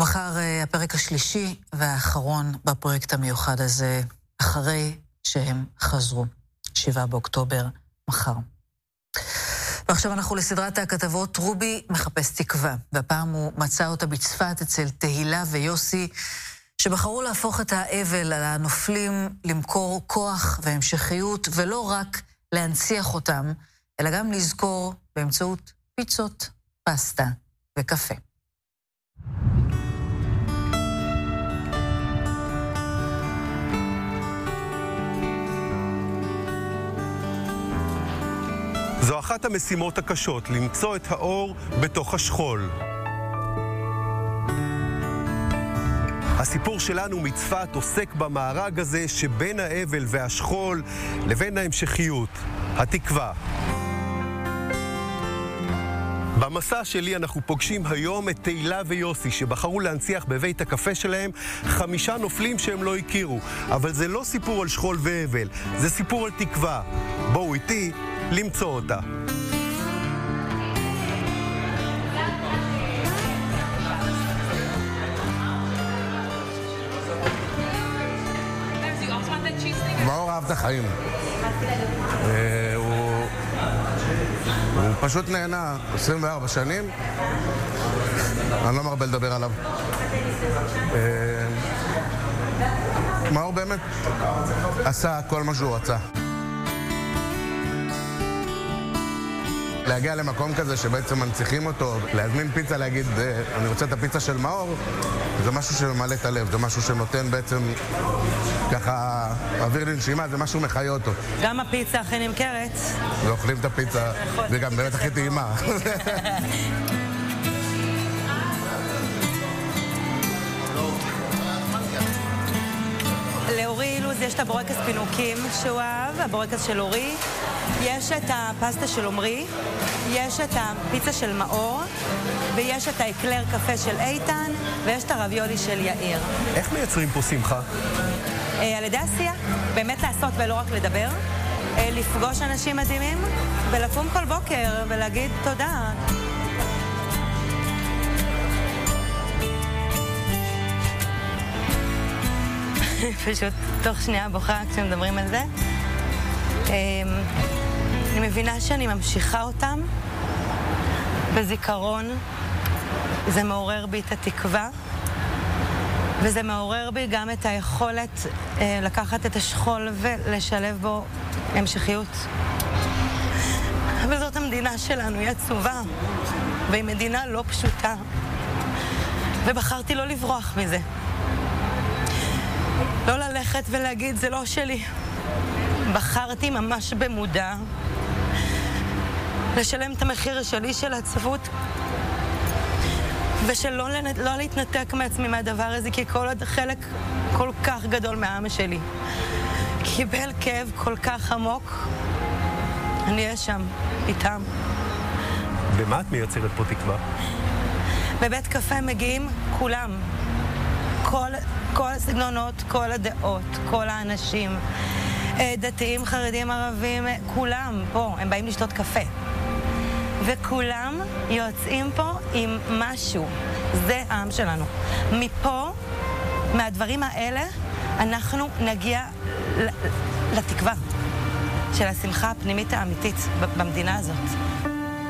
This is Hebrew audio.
ומחר הפרק השלישי והאחרון בפרויקט המיוחד הזה, אחרי שהם חזרו. 7 באוקטובר, מחר. ועכשיו אנחנו לסדרת הכתבות רובי מחפש תקווה, והפעם הוא מצא אותה בצפת אצל תהילה ויוסי, שבחרו להפוך את האבל על הנופלים למכור כוח והמשכיות, ולא רק להנציח אותם, אלא גם לזכור באמצעות פיצות, פסטה וקפה. זו אחת המשימות הקשות, למצוא את האור בתוך השכול. הסיפור שלנו מצפת עוסק במארג הזה שבין האבל והשכול לבין ההמשכיות, התקווה. במסע שלי אנחנו פוגשים היום את תהילה ויוסי שבחרו להנציח בבית הקפה שלהם 5 נופלים שהם לא הכירו. אבל זה לא סיפור על שכול ואבל, זה סיפור על תקווה. בואו איתי למצוא אותה. מאור אהב את החיים. הוא פשוט נהנה 24 שנים. אני לא מרבה לדבר עליו. מאור באמת עשה כל מה שהוא רצה. להגיע למקום כזה שבעצם מנציחים אותו, להזמין פיצה, להגיד אני רוצה את הפיצה של מאור, זה משהו שממלא את הלב, זה משהו שנותן בעצם ככה אוויר לנשימה, זה משהו מחיה אותו. גם הפיצה הכי נמכרת. ואוכלים את הפיצה, זה גם באמת הכי טעימה. לאורי אילוז יש את הבורקס פינוקים שהוא אהב, הבורקס של אורי. יש את הפסטה של עומרי, יש את הפיצה של מאור, ויש את האקלר קפה של איתן, ויש את הרביולי של יאיר. איך מייצרים פה שמחה? על ידי עשייה, באמת לעשות ולא רק לדבר, לפגוש אנשים מדהימים, ולקום כל בוקר ולהגיד תודה. פשוט תוך שנייה בוכה כשמדברים על זה. אני מבינה שאני ממשיכה אותם בזיכרון. זה מעורר בי את התקווה, וזה מעורר בי גם את היכולת לקחת את השכול ולשלב בו המשכיות. וזאת המדינה שלנו, היא עצובה, והיא מדינה לא פשוטה. ובחרתי לא לברוח מזה. לא ללכת ולהגיד זה לא שלי. בחרתי ממש במודע לשלם את המחיר שלי של העצבות, ושלא לא להתנתק מעצמי מהדבר הזה, כי כל עוד חלק כל כך גדול מהעם שלי קיבל כאב כל כך עמוק, אני אהיה שם איתם. במה את מייצרת פה תקווה? בבית קפה מגיעים כולם, כל הסגנונות, כל הדעות, כל האנשים, דתיים, חרדים, ערבים, כולם פה, הם באים לשתות קפה. וכולם יוצאים פה עם משהו. זה העם שלנו. מפה, מהדברים האלה, אנחנו נגיע לתקווה של השמחה הפנימית האמיתית במדינה הזאת.